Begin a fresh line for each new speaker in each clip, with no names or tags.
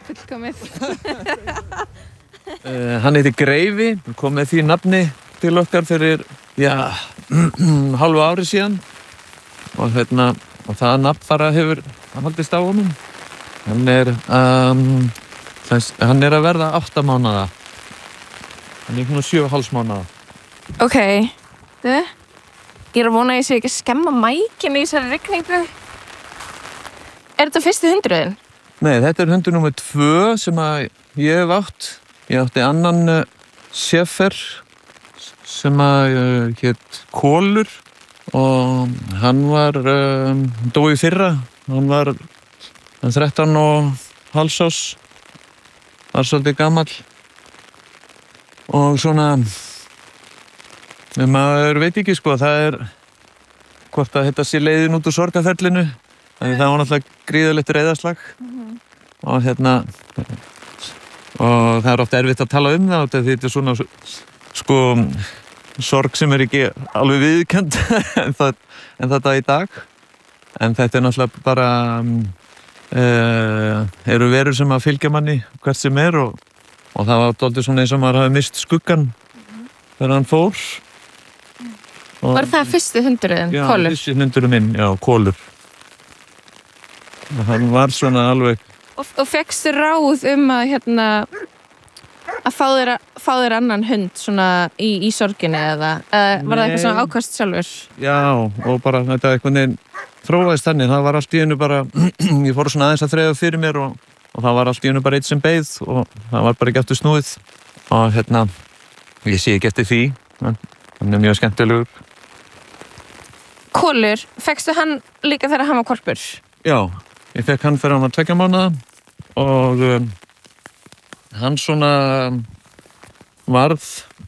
fullkomið.
Hann heitir Greifi, kom með því nafni til okkar fyrir, hálfu ári síðan og það nafn bara hefur haldist á honum. Hann er að verða 8 mánaða. Hann er 7,5 mánaða.
Ok, ég er að vona að ég sé ekki að skemma mækinn í þessari rigningu. Er þetta fyrsti hundurinn?
Nei, þetta er hundur númer 2 sem að ég hef átt. Ég átti annan Schäfer sem að hét Kolur og hann var dó í fyrra. Hann var 13 og hálfs árs, var svolítið gamall og svona maður veit ekki sko, það er hvort að þetta sé leiðin út úr sorgarferlinu, þannig það var náttúrulega gríðarlegt reiðarslag og og það er oft erfitt að tala um það, þetta er svona sko sorg sem er ekki alveg viðurkennd en þetta í dag, en þetta er náttúrulega bara eru verur sem að fylgja manni hvert sem er og það var dálítið svona eins og maður hafi mist skuggan þegar hann fór.
Var það fyrsti hundurinn, Kolur?
Já, fyrsti hundurinn minn, Kolur. Hann var svona alveg...
Og fékkstu ráð að fá þér annan hund svona í sorginni eða var það eitthvað svona ákvæmst sjálfur? Já,
og bara þetta einhvern veginn þróaðist þannig, það var allt í einu bara, ég fór svona aðeins að þreifa fyrir mér og það var allt í einu bara eitt sem beið og það var bara ekki aftur snúið og ég sé ekki eftir því, hann er mjög skemmtilegur.
Kolur, fékkstu hann líka þegar hann var hvolpur?
Já, ég fekk hann þegar hann var 2 mánaða og hann svona var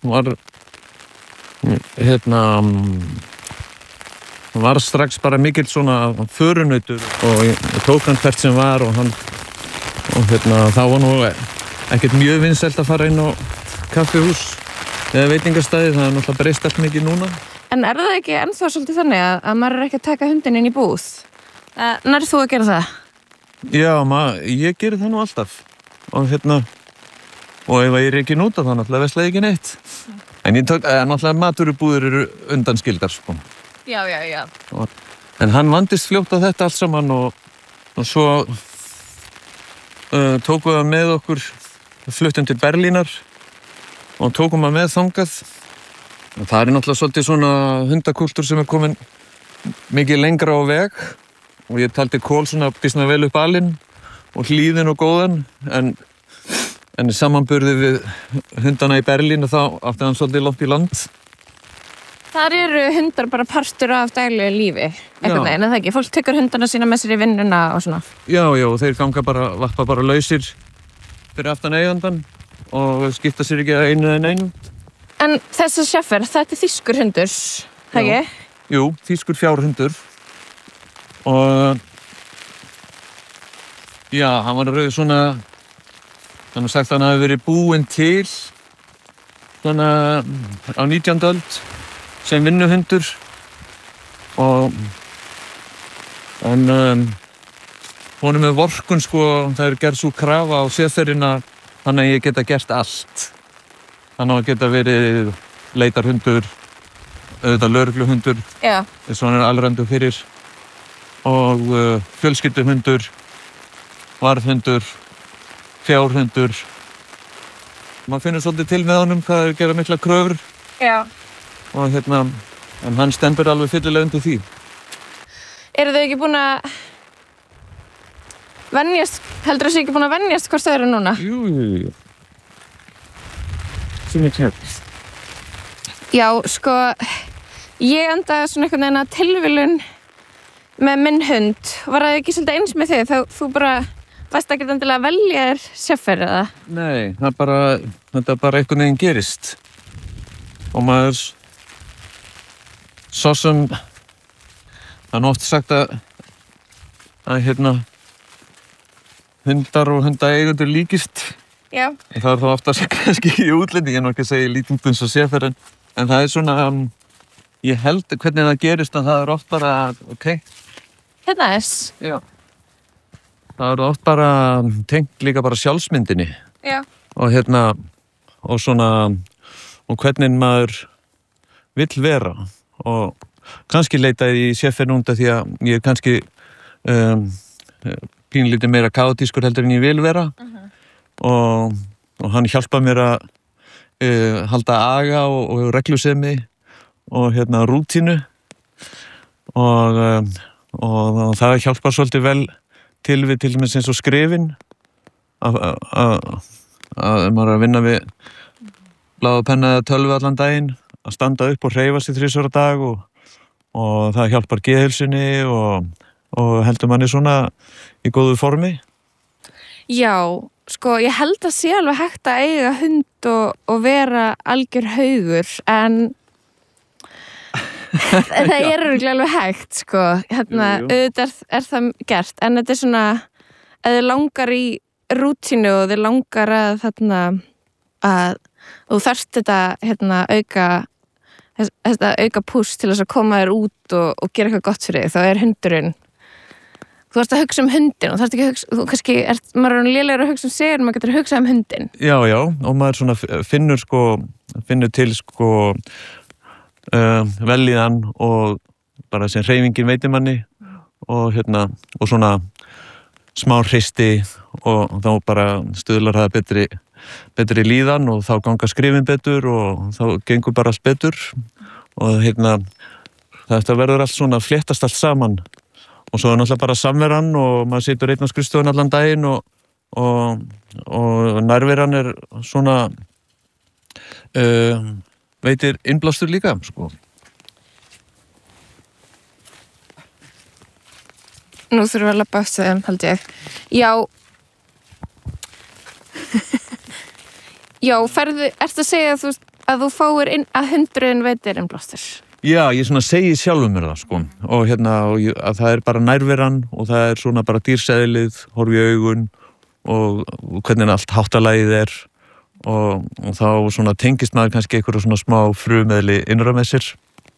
strax bara mikill svona förunautur og ég tók hann hvert sem var og það var nú ekkert mjög vinsælt að fara inn á kaffihús eða veitingastæði, það er náttúrulega breyst allt mikið núna.
En er það ekki ennþá svolítið þannig að maður er ekki að taka hundinn inn í búð? Nærðu þú að gera það?
Já, ég geri það nú alltaf og og ef ég er ekki núta þá náttúrulega veslaði ekki neitt. En ég tók, náttúrulega maturubúðir eru undanskildar sko.
Já.
En hann vandist fljótt á þetta allt saman og svo tókum við með okkur, fluttum til Berlínar og tókum við með þangað. Og það er náttúrulega svolítið svona hundakúltúr sem er komin mikið lengra á veg og ég taldi Kól svona býsna vel upp alinn og hlýðin og góðan en í samanburði við hundana í Berlín og þá átti hann svolítið langt í land.
Þar eru hundar bara partur af daglegu lífi, einhvern veginn, eða ekki? Fólk tekur hundana sína með sér í vinnuna og svona.
Já, þeir vappa bara lausir fyrir aftan eigandann og skipta sér ekki að einu en einu.
En þessi Schäfer, þetta er þýskur hundur, það ekki?
Jú, þýskur fjárhundur og hann var svona, þannig sagt að hann hafi verið búinn til svona á 19. öld sem vinnuhundur en honum með vorkun sko, það er gerð svo krafa á Schäferina þannig að ég geta gert allt. Hann á að geta verið leitarhundur, auðvitað lögregluhundur, þess að hann er alræmdur fyrir og fjölskylduhundur, varðhundur, fjárhundur. Maður finnur svolítið til með honum hvað er að gera mikla kröfur.
Já.
Og en hann stendur alveg fyllilega undir því.
Eru þau ekki búin að venjast, heldur þú ekki búin að venjast hvort þau eru núna?
Jú. Sem ég kemst.
Já, sko, ég endaði svona einhvern veginn að tilviljun með minn hund. Var það ekki svolítið eins með þig? Þú bara varst ekkert endilega að velja þér Schäfer eða?
Nei, þetta bara einhvern veginn gerist. Og maður svo sem það er oft sagt að hundar og hundaeigendur líkist.
Já.
Það er þá oftast kannski í útliti, ég er nú ekki að segja lítið eins og Schäfer en það er svona, ég held hvernig það gerist að það er oft bara, ok.
Hérna þess?
Já. það er oft bara tengt líka bara sjálfsmyndinni
Já.
og og svona og hvernig maður vill vera og kannski leitaði í Schäfer út af því að ég er kannski pínlítið meira kaotískur heldur en ég vil vera og hann hjálpaði mér að halda aga og reglusemi og rútínu og það hjálpar svolítið vel til dæmis eins og skrifin að maður er að vinna við blað og penna eða tölvu allan daginn að standa upp og hreyfa sig 3 á dag og það hjálpar geðheilsunni og heldur manni svona í góðu formi.
Já, sko, ég held að sé alveg hægt að eiga hund og vera algjör haugur, en það er örugglega alveg hægt, sko. Auðvitað er það gert, en þetta er svona, ef þið langar í rútínu og þið langar að að þú þarft þetta auka púss til þess að koma þér út og gera eitthvað gott fyrir þig, þá er hundurinn. Þú ert að hugsa um hundin og þarft ekki að hugsa, þú kannski maður er lélegur að hugsa um sig en maður getur að hugsa um hundin. Já,
og maður svona finnur til velíðan og bara sem hreyfingin veitir manni og svona smá hristi og þá bara stuðlar það betri líðan og þá ganga skrifin betur og þá gengur bara allt betur og þetta verður allt svona fléttast allt saman og svo er náttúrulega bara samveran og maður situr einn á skrifstofun allan daginn og nærveran er svona veitir innblástur líka, sko.
Nú þurfum við að labba eftir þeim, held ég. Já, ertu að segja að þú fáir inn að hundurinn veitir innblástur?
Já, ég svona segi sjálfum mér það, sko. Og að það er bara nærveran og það er svona bara dýrseðlið, horfi í augun og hvernig allt háttalagið er og þá svona tengist maður kannski einhverju svona smá frumeðli innra með sér.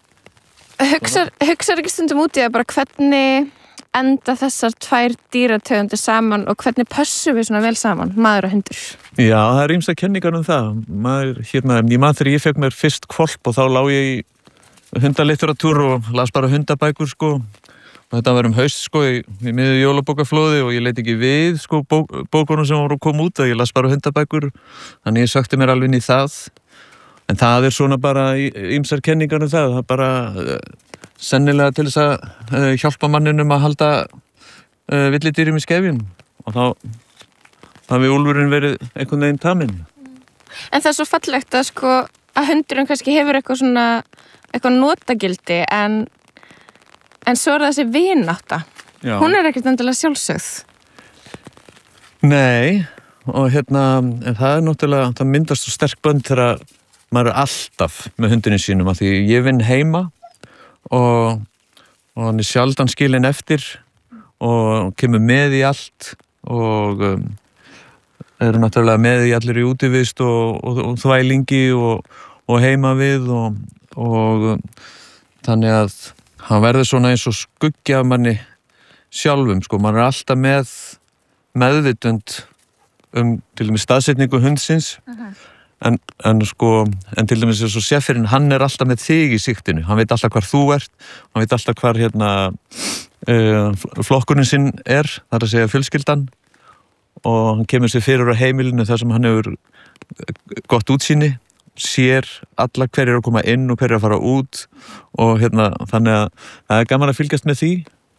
Hugsar ekki stundum út í að bara hvernig enda þessar 2 dýrategundir saman og hvernig pössum við svona vel saman, maður og hundur?
Já, það er ýmsar kenningar um það. Ég man þegar ég fekk mér fyrst hvolp og þá lá ég í hundalitteratúr og las bara hundabækur, sko. Og þetta var haust, sko, í miðju jólabókaflóði og ég leit ekki við, sko, bókunum sem voru að koma út og ég las bara hundabækur. Þannig ég sökti mér alveg inn í það. En það er svona bara ýmsar kenningar um það. Það er bara sennilega til þess að hjálpa manninum að halda villidýrum í skefjum. Og þá hafi úlfurinn verið einhvern veginn taminn.
En það er svo fallegt að, sko, að hundurinn kannski hefur eitthvað notagildi en svo er það þessi vinátta.
Já.
Hún er ekkert endilega sjálfsögð.
Nei, og en það er náttúrulega, það myndast svo sterk bönd þegar maður er alltaf með hundinni sínum að því ég vinn heima og hann er sjaldan skilinn eftir og kemur með í allt og eru náttúrulega með í allir í útivist og þvælingi og heima við og þannig að hann verður svona eins og skuggi af manni sjálfum, sko, maður er alltaf með meðvitund til dæmis staðsetningu hundsins en til dæmis eins og Schäferinn, hann er alltaf með þig í sigtinu, hann veit alltaf hvar þú ert, hann veit alltaf hvar flokkurinn sinn er, það er að segja fjölskyldan og hann kemur sér fyrir á heimilinu þar sem hann hefur gott útsýni, sér alla hverjir að koma inn og hverjir að fara út og þannig að það er gaman að fylgjast með því